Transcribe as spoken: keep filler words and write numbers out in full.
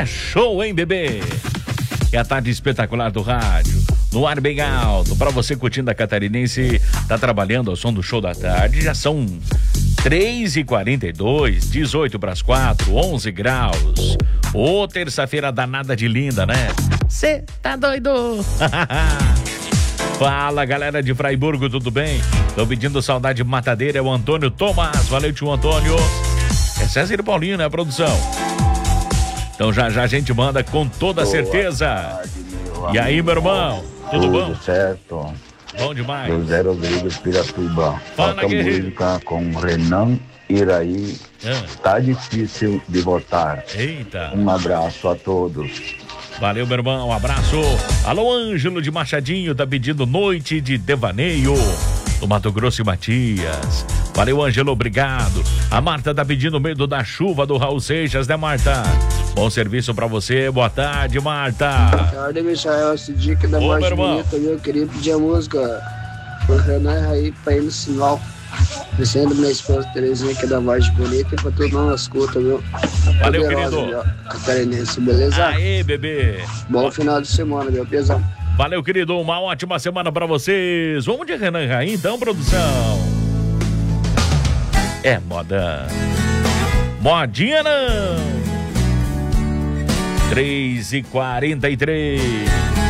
É show, hein, bebê? É a tarde espetacular do rádio. No ar bem alto, para você curtindo a Catarinense, tá trabalhando ao som do show da tarde, já são três e quarenta e dois, dezoito para as quatro, onze graus. Ô, terça-feira danada de linda, né? Cê tá doido? Fala, galera de Fraiburgo, tudo bem? Tô pedindo saudade matadeira, é o Antônio Thomas. Valeu, tio Antônio. É César e Paulinho, né, produção? Então já já a gente manda com toda Boa certeza. Tarde, meu e aí, meu irmão? Tudo, Tudo bom? certo. Bom demais. José Rodrigues, Piratuba. Fala, Toca guerreiro. música com Renan Iraí. Ah. Tá difícil de votar. Eita. Um abraço a todos. Valeu, meu irmão, um abraço. Alô, Ângelo de Machadinho, tá pedindo Noite de Devaneio, do Mato Grosso e Matias. Valeu, Ângelo, obrigado. A Marta tá pedindo Medo da Chuva, do Raul Seixas, né, Marta? Bom serviço pra você, boa tarde, Marta. Boa tarde, Michael, esse dia que dá Ô, mais meu irmão. bonita, viu? Eu queria pedir a música pro Renan aí pra ir no sinal. Descendo minha esposa Terezinha, que é da voz bonita, e pra todo mundo escuta, viu? Valeu, Poderosa, querido. viu? Catarinense, beleza? Aê, bebê. Bom final de semana, meu pesão. Valeu, querido, uma ótima semana pra vocês. Vamos de Renan Raí, então, produção. É moda. Modinha não. três e quarenta e três.